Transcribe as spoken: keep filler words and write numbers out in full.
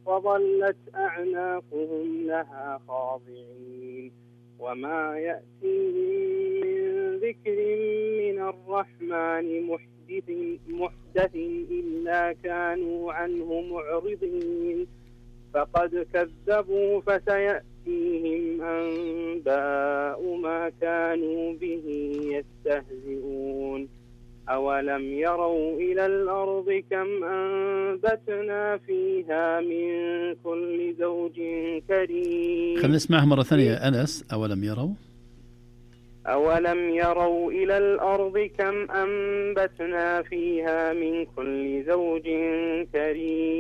فظلت أعناقهم لها خاضعين وما يأتيهم من ذكر من الرحمن محدث, محدث إلا كانوا عنه معرضين فقد كذبوا فسيأتيهم أنباء ما كانوا به يستهزئون أولم يروا إلى الأرض كم أنبتنا فيها من كل زوج كريم. خلينا نسمعها مرة ثانية أنس. أولم يروا أولم يروا إلى الأرض كم أنبتنا فيها من كل زوج كريم